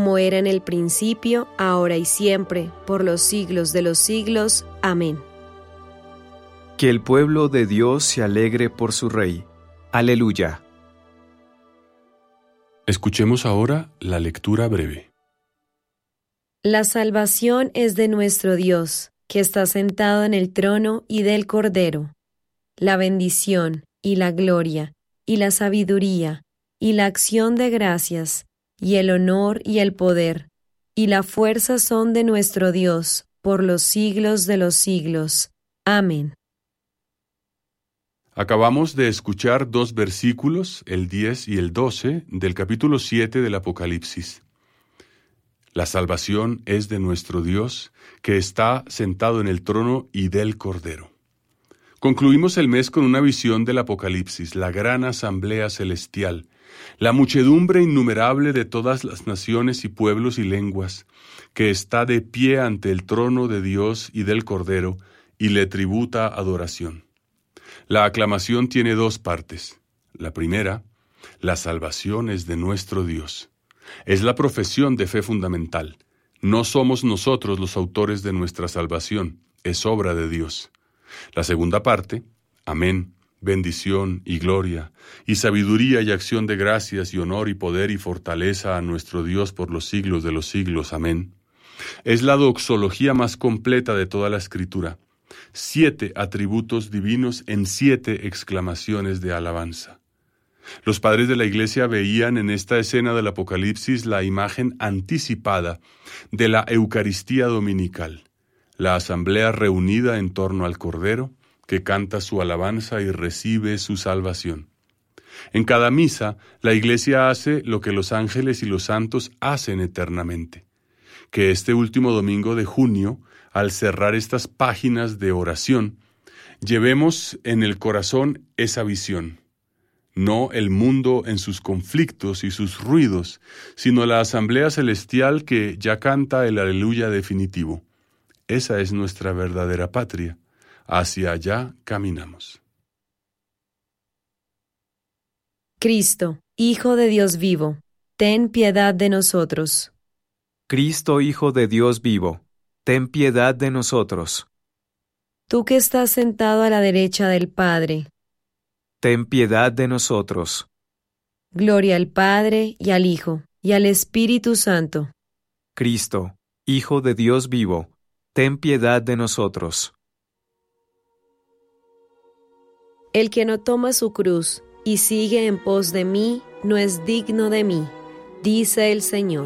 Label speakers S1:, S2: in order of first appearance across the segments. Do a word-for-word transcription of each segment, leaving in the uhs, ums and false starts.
S1: como era en el principio, ahora y siempre, por los siglos de los siglos. Amén.
S2: Que el pueblo de Dios se alegre por su Rey. Aleluya.
S3: Escuchemos ahora la lectura breve.
S1: La salvación es de nuestro Dios, que está sentado en el trono y del Cordero. La bendición y la gloria y la sabiduría y la acción de gracias y el honor y el poder y la fuerza son de nuestro Dios por los siglos de los siglos. Amén.
S3: Acabamos de escuchar dos versículos, el diez y el doce, del capítulo siete del Apocalipsis. La salvación es de nuestro Dios, que está sentado en el trono y del Cordero. Concluimos el mes con una visión del Apocalipsis, la gran asamblea celestial, la muchedumbre innumerable de todas las naciones y pueblos y lenguas, que está de pie ante el trono de Dios y del Cordero y le tributa adoración. La aclamación tiene dos partes. La primera, la salvación es de nuestro Dios. Es la profesión de fe fundamental. No somos nosotros los autores de nuestra salvación, es obra de Dios. La segunda parte, amén, bendición y gloria, y sabiduría y acción de gracias y honor y poder y fortaleza a nuestro Dios por los siglos de los siglos, amén. Es la doxología más completa de toda la Escritura. Siete atributos divinos en siete exclamaciones de alabanza. Los padres de la Iglesia veían en esta escena del Apocalipsis la imagen anticipada de la Eucaristía dominical, la asamblea reunida en torno al Cordero, que canta su alabanza y recibe su salvación. En cada misa, la Iglesia hace lo que los ángeles y los santos hacen eternamente, que este último domingo de junio, al cerrar estas páginas de oración, llevemos en el corazón esa visión, no el mundo en sus conflictos y sus ruidos, sino la asamblea celestial que ya canta el aleluya definitivo. Esa es nuestra verdadera patria. Hacia allá caminamos.
S1: Cristo, Hijo de Dios vivo, ten piedad de nosotros.
S2: Cristo, Hijo de Dios vivo, ten piedad de nosotros.
S1: Tú que estás sentado a la derecha del Padre,
S2: ten piedad de nosotros.
S1: Gloria al Padre y al Hijo y al Espíritu Santo.
S2: Cristo, Hijo de Dios vivo, ten piedad de nosotros.
S1: El que no toma su cruz y sigue en pos de mí, no es digno de mí, dice el Señor.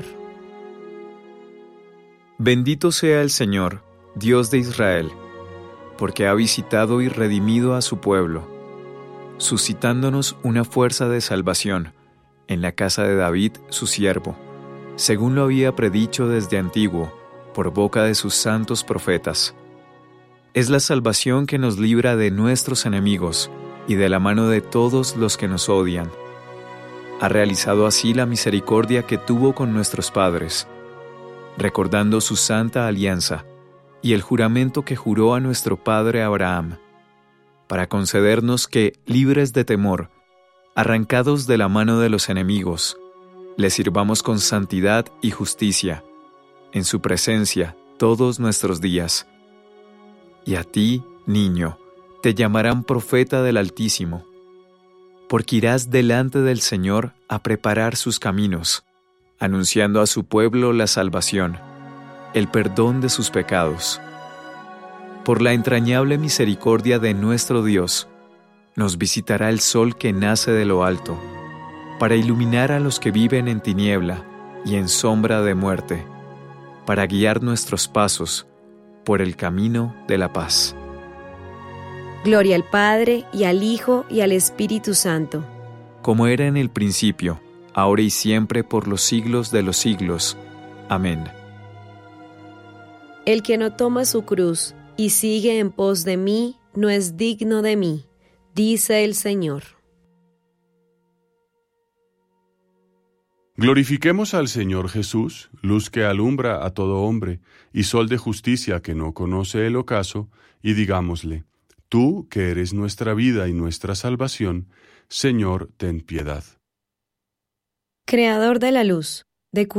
S2: Bendito sea el Señor, Dios de Israel, porque ha visitado y redimido a su pueblo, suscitándonos una fuerza de salvación en la casa de David, su siervo, según lo había predicho desde antiguo, por boca de sus santos profetas. Es la salvación que nos libra de nuestros enemigos y de la mano de todos los que nos odian. Ha realizado así la misericordia que tuvo con nuestros padres, recordando su santa alianza y el juramento que juró a nuestro padre Abraham, para concedernos que, libres de temor, arrancados de la mano de los enemigos, le sirvamos con santidad y justicia, en su presencia todos nuestros días. Y a ti, niño, te llamarán profeta del Altísimo, porque irás delante del Señor a preparar sus caminos, anunciando a su pueblo la salvación, el perdón de sus pecados. Por la entrañable misericordia de nuestro Dios, nos visitará el sol que nace de lo alto, para iluminar a los que viven en tiniebla y en sombra de muerte, para guiar nuestros pasos por el camino de la paz.
S1: Gloria al Padre, y al Hijo, y al Espíritu Santo.
S2: Como era en el principio, ahora y siempre, por los siglos de los siglos. Amén.
S1: El que no toma su cruz y sigue en pos de mí, no es digno de mí, dice el Señor.
S3: Glorifiquemos al Señor Jesús, luz que alumbra a todo hombre, y sol de justicia que no conoce el ocaso, y digámosle: Tú, que eres nuestra vida y nuestra salvación, Señor, ten piedad.
S1: Creador de la luz,